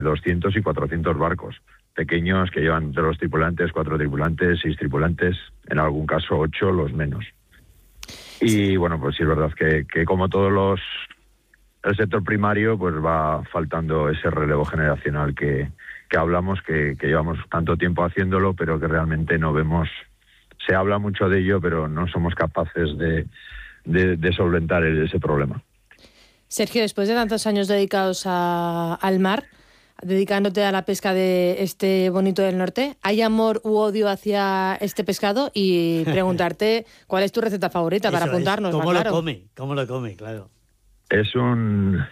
200 y 400 barcos pequeños que llevan entre los tripulantes, 4 tripulantes, 6 tripulantes, en algún caso 8, los menos. Y bueno, pues sí es verdad que como el sector primario, pues va faltando ese relevo generacional que hablamos, que llevamos tanto tiempo haciéndolo, pero que realmente no vemos. Se habla mucho de ello, pero no somos capaces de solventar ese problema. Sergio, después de tantos años dedicados al mar, dedicándote a la pesca de este bonito del norte, ¿hay amor u odio hacia este pescado? Y preguntarte cuál es tu receta favorita para apuntarnos. ¿Cómo lo come? Claro. Es un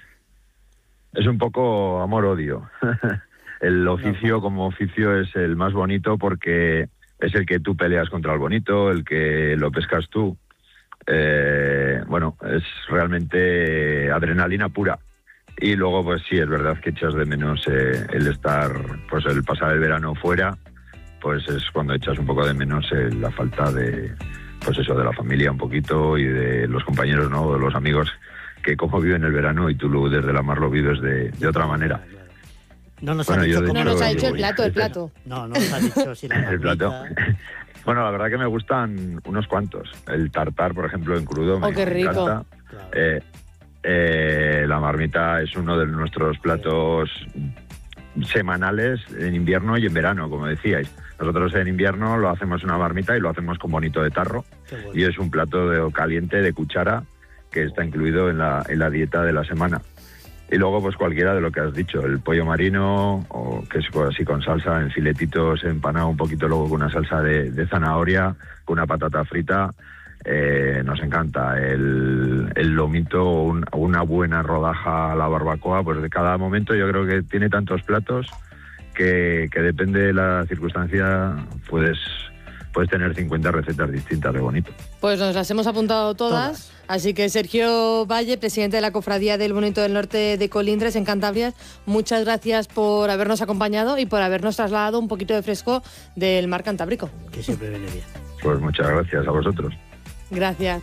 poco amor-odio. El oficio como oficio es el más bonito porque es el que tú peleas contra el bonito, el que lo pescas tú. Bueno, es realmente adrenalina pura. Y luego, pues sí, es verdad que echas de menos el estar, pues el pasar el verano fuera, pues es cuando echas un poco de menos la falta de, pues eso, de la familia un poquito y de los compañeros, ¿no? De los amigos que como viven el verano y tú desde la mar lo vives de otra manera. No nos ha dicho el plato. No nos ha dicho si la el plato. Bueno, la verdad que me gustan unos cuantos. El tartar, por ejemplo, en crudo, qué rico. Encanta. Claro. La marmita es uno de nuestros platos semanales en invierno y en verano, como decíais. Nosotros en invierno lo hacemos una marmita y lo hacemos con bonito de tarro. Bueno. Y es un plato caliente de cuchara que está incluido en la dieta de la semana. Y luego, pues cualquiera de lo que has dicho, el pollo marino, o que es así con salsa, en filetitos, empanado un poquito luego con una salsa de zanahoria, con una patata frita. Nos encanta el lomito, una buena rodaja a la barbacoa. Pues de cada momento yo creo que tiene tantos platos que depende de la circunstancia, puedes tener 50 recetas distintas de bonito. Pues nos las hemos apuntado todas. Así que Sergio Valle, presidente de la Cofradía del Bonito del Norte de Colindres, en Cantabria, muchas gracias por habernos acompañado y por habernos trasladado un poquito de fresco del mar Cantábrico. Que siempre viene bien. Pues muchas gracias a vosotros. Gracias.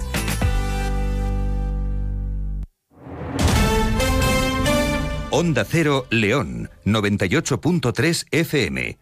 Onda Cero León, 98.3 FM.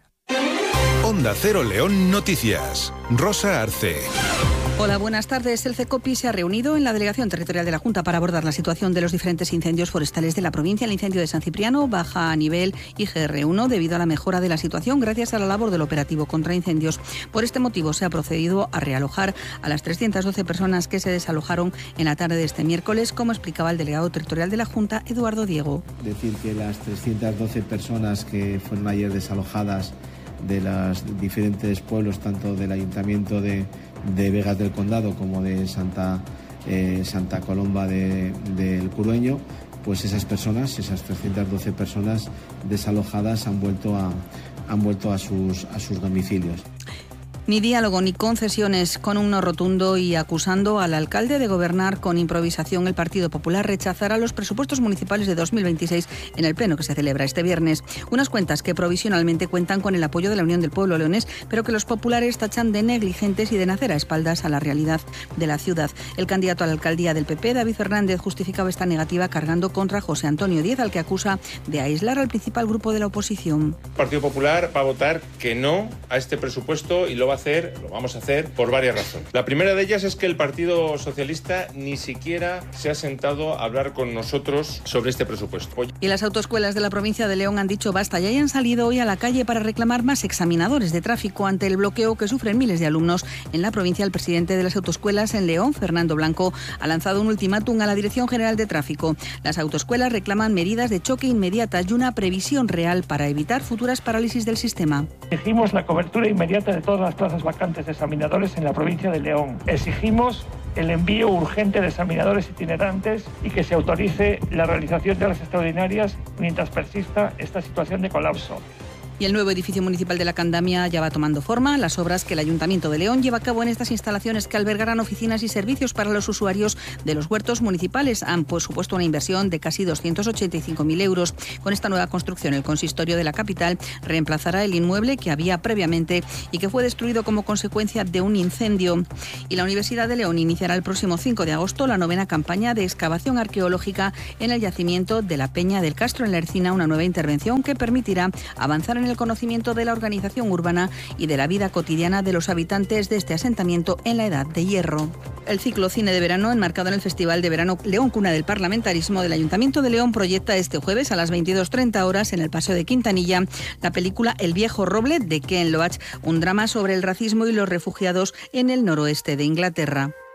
Onda Cero León Noticias. Rosa Arce. Hola, buenas tardes. El CECOPI se ha reunido en la Delegación Territorial de la Junta para abordar la situación de los diferentes incendios forestales de la provincia. El incendio de San Cipriano baja a nivel IGR1 debido a la mejora de la situación gracias a la labor del operativo contra incendios. Por este motivo se ha procedido a realojar a las 312 personas que se desalojaron en la tarde de este miércoles, como explicaba el delegado territorial de la Junta, Eduardo Diego. Decir que las 312 personas que fueron ayer desalojadas de los diferentes pueblos, tanto del Ayuntamiento de Vegas del Condado como de Santa Colomba del Curueño, pues esas 312 personas desalojadas han vuelto a sus domicilios. Ni diálogo ni concesiones, con un no rotundo y acusando al alcalde de gobernar con improvisación. El Partido Popular rechazará los presupuestos municipales de 2026 en el pleno que se celebra este viernes. Unas cuentas que provisionalmente cuentan con el apoyo de la Unión del Pueblo leonés, pero que los populares tachan de negligentes y de nacer a espaldas a la realidad de la ciudad. El candidato a la alcaldía del PP, David Fernández, justificaba esta negativa cargando contra José Antonio Díez, al que acusa de aislar al principal grupo de la oposición. El Partido Popular va a votar que no a este presupuesto y lo vamos a hacer por varias razones. La primera de ellas es que el Partido Socialista ni siquiera se ha sentado a hablar con nosotros sobre este presupuesto. Y las autoescuelas de la provincia de León han dicho basta y hayan salido hoy a la calle para reclamar más examinadores de tráfico ante el bloqueo que sufren miles de alumnos en la provincia. El presidente de las autoescuelas en León, Fernando Blanco, ha lanzado un ultimátum a la Dirección General de Tráfico. Las autoescuelas reclaman medidas de choque inmediatas y una previsión real para evitar futuras parálisis del sistema. Exigimos la cobertura inmediata de todas las plazas vacantes de examinadores en la provincia de León. Exigimos el envío urgente de examinadores itinerantes y que se autorice la realización de las extraordinarias mientras persista esta situación de colapso. Y el nuevo edificio municipal de la Candamia ya va tomando forma. Las obras que el Ayuntamiento de León lleva a cabo en estas instalaciones, que albergarán oficinas y servicios para los usuarios de los huertos municipales, han supuesto una inversión de casi 285.000 euros. Con esta nueva construcción, el consistorio de la capital reemplazará el inmueble que había previamente y que fue destruido como consecuencia de un incendio. Y la Universidad de León iniciará el próximo 5 de agosto la 9ª campaña de excavación arqueológica en el yacimiento de la Peña del Castro en la Ercina, una nueva intervención que permitirá avanzar en el conocimiento de la organización urbana y de la vida cotidiana de los habitantes de este asentamiento en la Edad de Hierro. El ciclo Cine de Verano, enmarcado en el Festival de Verano León, Cuna del Parlamentarismo del Ayuntamiento de León, proyecta este jueves a las 22:30 horas en el Paseo de Quintanilla la película El viejo roble de Ken Loach, un drama sobre el racismo y los refugiados en el noroeste de Inglaterra.